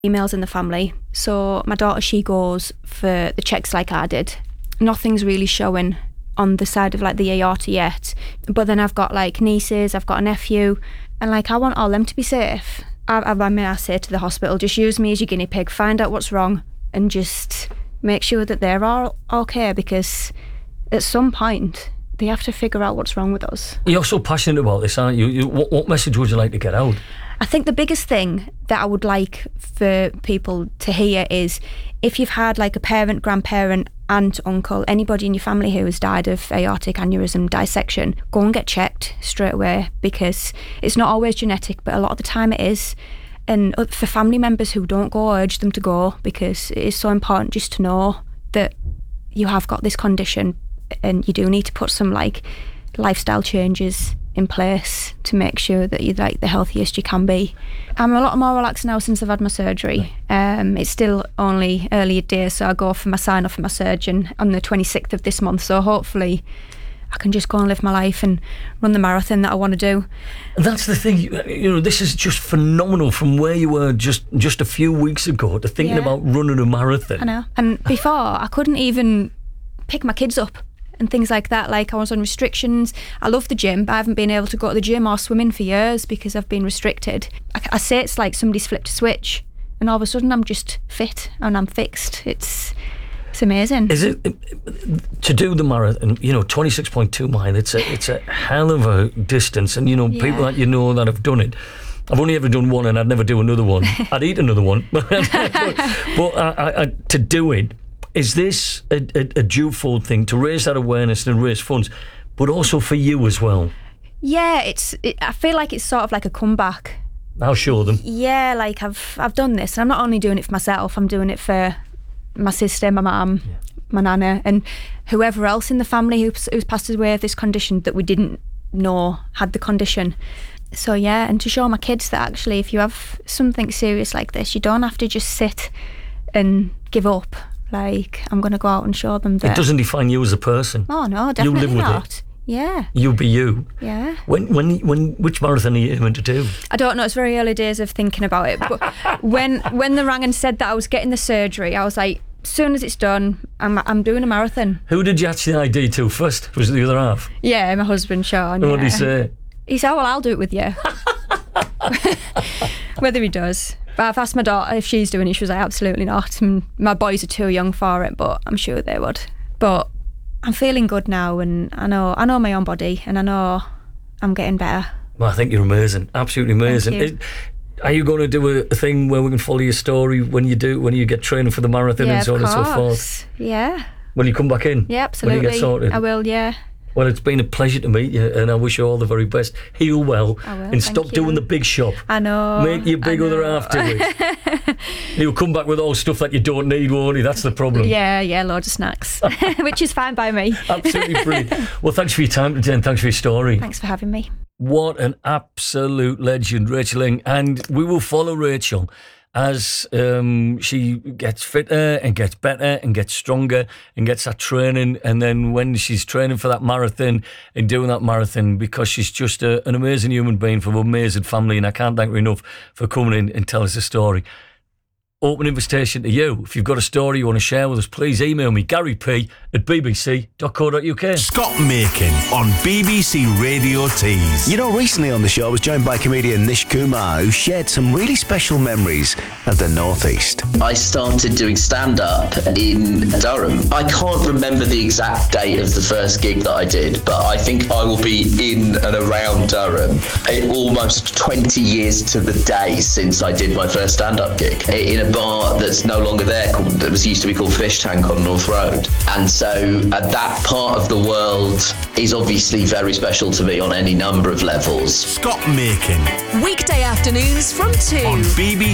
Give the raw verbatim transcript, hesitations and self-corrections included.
Females in the family. So my daughter, she goes for the checks like I did. Nothing's really showing on the side of like the aorta yet. But then I've got like nieces, I've got a nephew, and like I want all them to be safe. I, I mean, I say to the hospital, just use me as your guinea pig, find out what's wrong, and just make sure that they're all okay, because at some point they have to figure out what's wrong with us. You're so passionate about this, aren't you? you what, what message would you like to get out? I think the biggest thing that I would like for people to hear is, if you've had like a parent, grandparent, aunt, uncle, anybody in your family who has died of aortic aneurysm dissection, go and get checked straight away, because it's not always genetic, but a lot of the time it is. And for family members who don't go, I urge them to go, because it is so important just to know that you have got this condition, and you do need to put some like lifestyle changes in place to make sure that you're like the healthiest you can be. I'm a lot more relaxed now since I've had my surgery. Um, it's still only early days, so I go for my sign off with my surgeon on the twenty-sixth of this month, so hopefully I can just go and live my life and run the marathon that I want to do. That's the thing, you know, this is just phenomenal from where you were just, just a few weeks ago to thinking Yeah. about running a marathon. I know. And before, I couldn't even pick my kids up and things like that. Like, I was on restrictions. I love the gym, but I haven't been able to go to the gym or swimming for years because I've been restricted. I, I say it's like somebody's flipped a switch and all of a sudden I'm just fit and I'm fixed. It's it's amazing. Is it, to do the marathon, you know, twenty-six point two mile, it's a, it's a hell of a distance, and, you know, Yeah. people that you know that have done it. I've only ever done one and I'd never do another one. I'd eat another one. but but I, I, I, to do it, is this a, a, a dual-fold thing, to raise that awareness and raise funds, but also for you as well? Yeah, it's. It, I feel like it's sort of like a comeback. I'll show them. Yeah, like I've I've done this. I'm not only doing it for myself. I'm doing it for my sister, my mum, Yeah. my nana, and whoever else in the family who's, who's passed away of this condition that we didn't know had the condition. So yeah, and to show my kids that actually, if you have something serious like this, you don't have to just sit and give up. Like, I'm going to go out and show them that. It doesn't define you as a person. Oh no, definitely live with not. it. Yeah. You be you. Yeah. When, when, when, which marathon are you aiming to do? I don't know, it's very early days of thinking about it, but when when they rang and said that I was getting the surgery, I was like, as soon as it's done, I'm I'm doing a marathon. Who did you hatch the idea to first? Was it the other half? Yeah, my husband, Sean. And what did yeah. he say? He said, well, I'll do it with you. Whether he does. But I've asked my daughter if she's doing it. She was like, absolutely not. And my boys are too young for it, but I'm sure they would. But I'm feeling good now, and I know I know my own body, and I know I'm getting better. Well, I think you're amazing. Absolutely amazing. Thank you. It- Are you going to do a, a thing where we can follow your story when you do, when you get training for the marathon Yeah, and so on of and so forth? course. Yeah. Will you come back in? Yeah, absolutely. When you get sorted? I will, yeah. Well, it's been a pleasure to meet you, and I wish you all the very best. Heal well, I will, and stop thank you. doing the big shop. I know. Make your big I other know. half do it. He'll come back with all stuff that you don't need, won't he? That's the problem. Yeah, yeah, loads of snacks, which is fine by me. Absolutely brilliant. Well, thanks for your time today, and thanks for your story. Thanks for having me. What an absolute legend, Rachel Ing. And we will follow Rachel as um, she gets fitter and gets better and gets stronger and gets that training. And then when she's training for that marathon and doing that marathon, because she's just a, an amazing human being from an amazing family. And I can't thank her enough for coming in and telling us the story. Open invitation to you. If you've got a story you want to share with us, please email me, Gary P at b b c dot co dot u k. Scott Makin on B B C Radio Tees. You know, recently on the show I was joined by comedian Nish Kumar, who shared some really special memories of the North East. I started doing stand-up in Durham. I can't remember the exact date of the first gig that I did, but I think I will be in and around Durham. It, almost twenty years to the day since I did my first stand-up gig in a bar that's no longer there, called, that was used to be called Fish Tank on North Road. And so uh, that part of the world is obviously very special to me on any number of levels. Scott Makin Weekday afternoons from two. on B B C